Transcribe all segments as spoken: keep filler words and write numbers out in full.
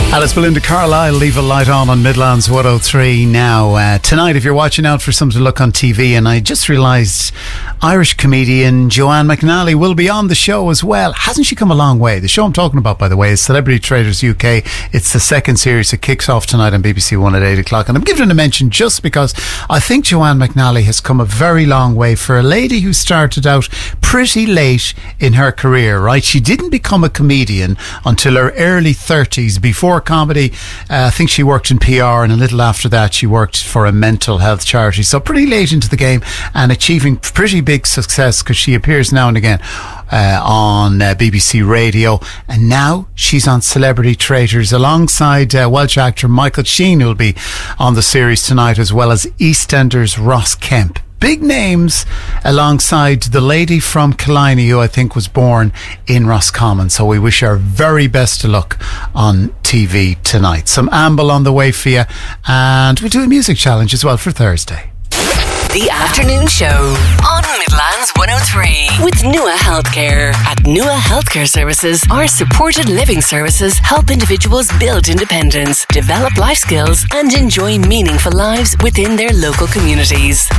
Alice Belinda Carlisle, Leave a Light On on Midlands one oh three now. Uh, tonight, if you're watching out for something to look on T V, and I just realised Irish comedian Joanne McNally will be on the show as well. Hasn't she come a long way? The show I'm talking about, by the way, is Celebrity Traders U K. It's the second series. It kicks off tonight on B B C One at eight o'clock. And I'm giving it a mention just because I think Joanne McNally has come a very long way for a lady who started out pretty late in her career, right? She didn't become a comedian until her early thirties. Before comedy, uh, I think she worked in P R, and a little after that she worked for a mental health charity. So pretty late into the game and achieving pretty big success, because she appears now and again uh, on uh, B B C Radio, and now she's on Celebrity Traders alongside uh, Welsh actor Michael Sheen, who'll be on the series tonight, as well as EastEnders Ross Kemp. Big names alongside the lady from Killiney, who I think was born in Roscommon. So we wish her very best of luck on T V tonight. Some amble on the way for you, and we'll do a music challenge as well for Thursday. The Afternoon Show on Midlands one oh three with N U A Healthcare. At N U A Healthcare Services, our supported living services help individuals build independence, develop life skills, and enjoy meaningful lives within their local communities.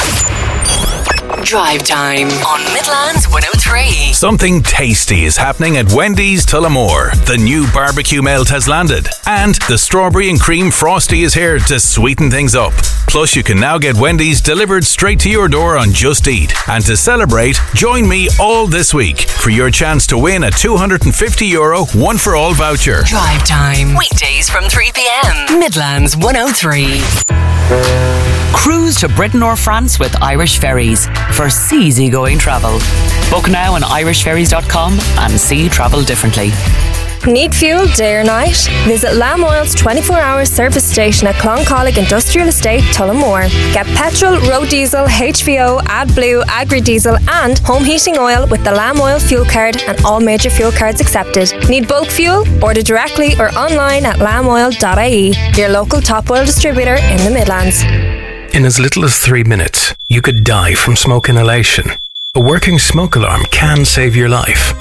Drive Time on Midlands one oh three. Something tasty is happening at Wendy's Tullamore. The new barbecue melt has landed, and the strawberry and cream frosty is here to sweeten things up. Plus, you can now get Wendy's delivered straight to your door on Just Eat. And to celebrate, join me all this week for your chance to win a two hundred fifty euro one for all voucher. Drive Time, weekdays from three p.m. Midlands one oh three. Cruise to Britain or France with Irish Ferries for easy-going travel. Book now on irish ferries dot com and see travel differently. Need fuel day or night? Visit Lamb Oil's twenty-four hour service station at Cloncollig Industrial Estate, Tullamore. Get petrol, road diesel, H V O, AdBlue, Agri-Diesel and home heating oil with the Lamb Oil fuel card, and all major fuel cards accepted. Need bulk fuel? Order directly or online at lamb oil dot I E, your local top oil distributor in the Midlands. In as little as three minutes, you could die from smoke inhalation. A working smoke alarm can save your life.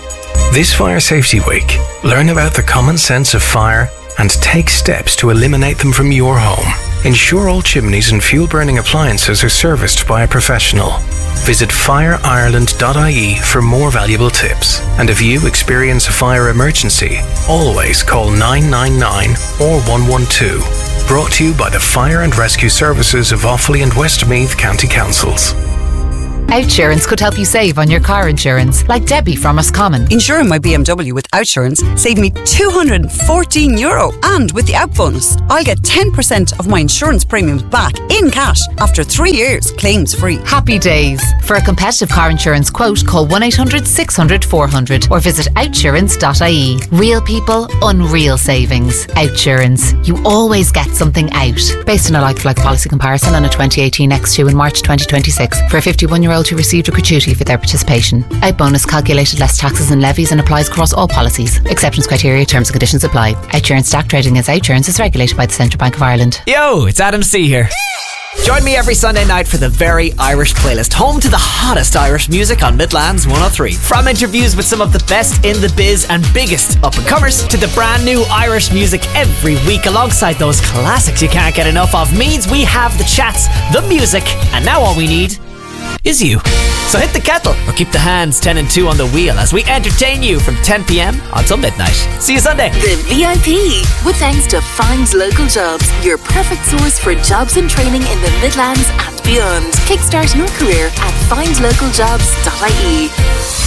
This Fire Safety Week, learn about the common sense of fire and take steps to eliminate them from your home. Ensure all chimneys and fuel-burning appliances are serviced by a professional. Visit fire ireland dot I E for more valuable tips. And if you experience a fire emergency, always call nine nine nine or one one two. Brought to you by the Fire and Rescue Services of Offaly and Westmeath County Councils. Outsurance could help you save on your car insurance, like Debbie from Roscommon. Insuring my B M W with Outsurance saved me two hundred fourteen euro, and with the Out bonus, I'll get ten percent of my insurance premiums back in cash after three years, claims free. Happy days. For a competitive car insurance quote, call one eight hundred six hundred four hundred or visit outsurance dot I E. Real people, unreal savings. Outsurance. You always get something out. Based on a like-for-like policy comparison on a twenty eighteen X two in March twenty twenty-six. For a fifty-one-year-old who received a gratuity for their participation. Out bonus calculated less taxes and levies and applies across all policies. Acceptance criteria, terms and conditions apply. Outsurance stock trading as Outsurance is regulated by the Central Bank of Ireland. Yo, it's Adam C here. Join me every Sunday night for the Very Irish Playlist, home to the hottest Irish music on Midlands one oh three. From interviews with some of the best in the biz and biggest up-and-comers to the brand new Irish music every week, alongside those classics you can't get enough of, means we have the chats, the music, and now all we need is you. So hit the kettle or keep the hands ten and two on the wheel as we entertain you from ten p.m. until midnight. See you Sunday. The V I P, with thanks to Finds Local Jobs, your perfect source for jobs and training in the Midlands and beyond. Kickstart your career at find local jobs dot I E.